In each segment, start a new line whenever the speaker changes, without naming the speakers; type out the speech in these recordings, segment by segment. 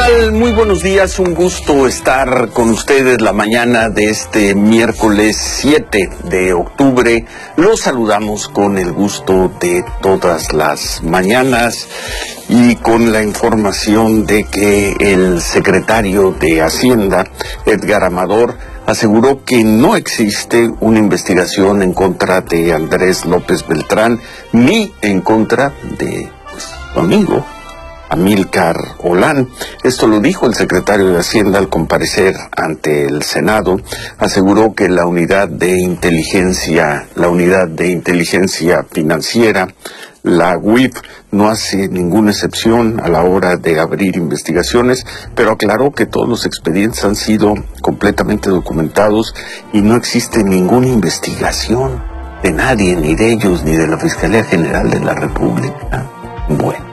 tal? Muy buenos días, un gusto estar con ustedes la mañana de este miércoles 7 de octubre. Los saludamos con el gusto de todas las mañanas y con la información de que el secretario de Hacienda, Edgar Amador, aseguró que no existe una investigación en contra de Andrés López Beltrán ni en contra de su amigo Amílcar Olán. Esto lo dijo el secretario de Hacienda al comparecer ante el Senado. Aseguró que la unidad de inteligencia financiera, la UIF, no hace ninguna excepción a la hora de abrir investigaciones, pero aclaró que todos los expedientes han sido completamente documentados y no existe ninguna investigación de nadie, ni de ellos, ni de la Fiscalía General de la República. Bueno,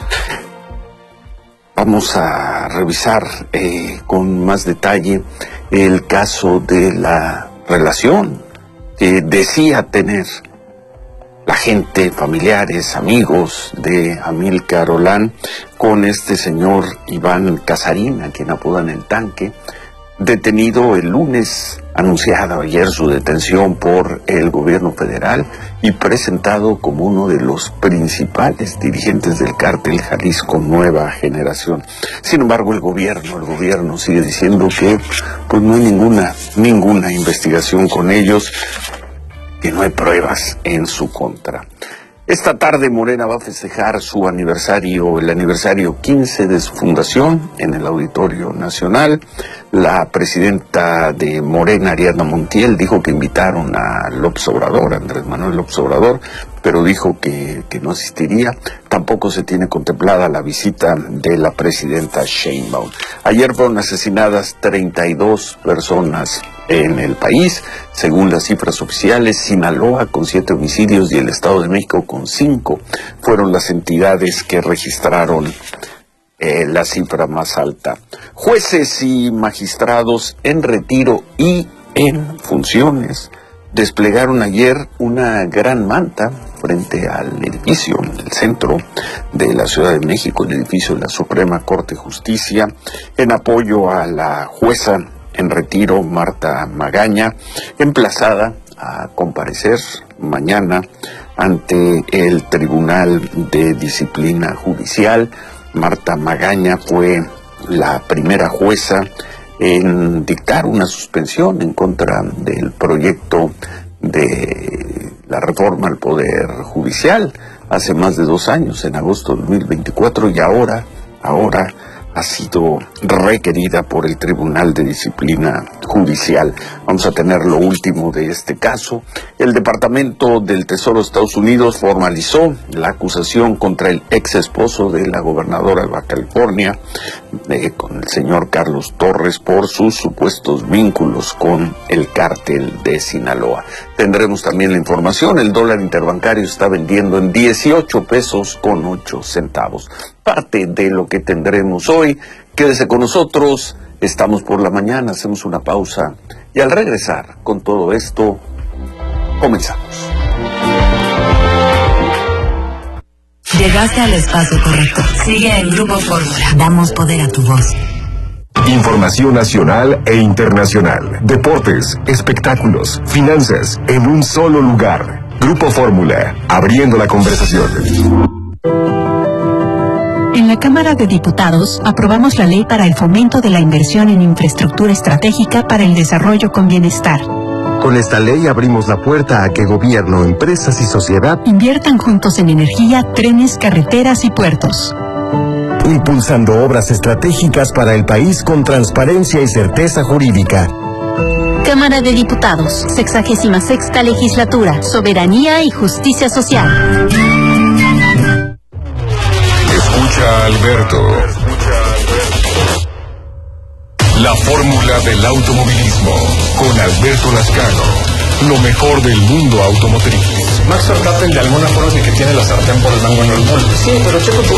vamos a revisar con más detalle el caso de la relación que decía tener la gente, familiares, amigos de Amílcar Olán con este señor Iván Casarín, a quien apodan el Tanque, detenido el lunes, anunciada ayer su detención por el gobierno federal y presentado como uno de los principales dirigentes del cártel Jalisco Nueva Generación. Sin embargo, el gobierno sigue diciendo que pues no hay ninguna investigación con ellos, que no hay pruebas en su contra. Esta tarde Morena va a festejar su aniversario, el aniversario 15 de su fundación en el Auditorio Nacional. La presidenta de Morena, Ariadna Montiel, dijo que invitaron a López Obrador, Andrés Manuel López Obrador, pero dijo que no asistiría. Tampoco se tiene contemplada la visita de la presidenta Sheinbaum. Ayer fueron asesinadas 32 personas en el país, según las cifras oficiales. Sinaloa con 7 homicidios y el Estado de México con 5 fueron las entidades que registraron la cifra más alta. Jueces y magistrados en retiro y en funciones desplegaron ayer una gran manta frente al edificio, el centro de la Ciudad de México, el edificio de la Suprema Corte de Justicia, en apoyo a la jueza en retiro, Marta Magaña, emplazada a comparecer mañana ante el Tribunal de Disciplina Judicial. Marta Magaña fue la primera jueza en dictar una suspensión en contra del proyecto de la reforma al Poder Judicial hace más de 2 años, en agosto de 2024, y ahora ha sido requerida por el Tribunal de Disciplina Judicial. Vamos a tener lo último de este caso. El Departamento del Tesoro de Estados Unidos formalizó la acusación contra el ex esposo de la gobernadora de Baja California, con el señor Carlos Torres, por sus supuestos vínculos con el cártel de Sinaloa. Tendremos también la información. El dólar interbancario está vendiendo en 18 pesos con 8 centavos. Parte de lo que tendremos hoy. Quédese con nosotros. Estamos por la mañana, hacemos una pausa y al regresar con todo esto, comenzamos.
Llegaste al espacio correcto. Sigue en Grupo Fórmula. Damos poder a tu voz.
Información nacional e internacional. Deportes, espectáculos, finanzas, en un solo lugar. Grupo Fórmula, abriendo la conversación.
En la Cámara de Diputados aprobamos la ley para el fomento de la inversión en infraestructura estratégica para el desarrollo con bienestar.
Con esta ley abrimos la puerta a que gobierno, empresas y sociedad
inviertan juntos en energía, trenes, carreteras y puertos.
Impulsando obras estratégicas para el país con transparencia y certeza jurídica.
Cámara de Diputados, 66ª Legislatura, Soberanía y Justicia Social.
Escucha a Alberto. La fórmula del automovilismo con Alberto Lascano. Lo mejor del mundo automotriz.
Max Verstappen de alguna forma es el que tiene la sartén por el mango en el molde. Sí, pero Checo